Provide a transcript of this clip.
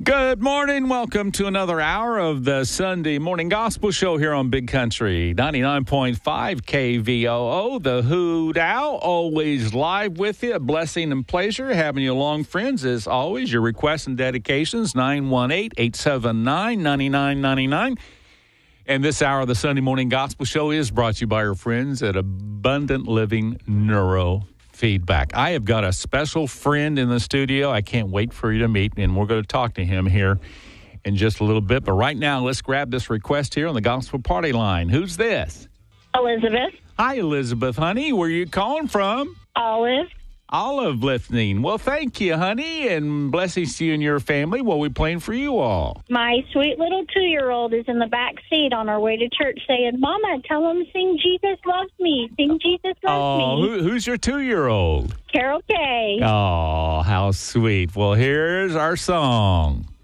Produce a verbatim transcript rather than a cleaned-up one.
Good morning. Welcome to another hour of the Sunday Morning Gospel Show here on Big Country ninety-nine point five K V O O. The Hoot Owl, always live with you. A blessing and pleasure having you along, friends. As always, your requests and dedications, nine one eight, eight seven nine, nine nine nine nine. And this hour of the Sunday Morning Gospel Show is brought to you by our friends at Abundant Living Neurofeedback. I have got a special friend in the studio I can't wait for you to meet, and we're going to talk to him here in just a little bit. But right now, let's grab this request here on the Gospel Party Line. Who's this? Elizabeth. Hi, Elizabeth, honey. Where are you calling from? Olive. Olive listening. Well, thank you, honey, and blessings to you and your family. What are we playing for you all? My sweet little two-year-old is in the back seat on our way to church saying, Mama, tell him sing Jesus Loves Me. Sing Jesus Loves Oh, Me. who, who's your two-year-old? Carol Kay. Oh, how sweet. Well, here's our song.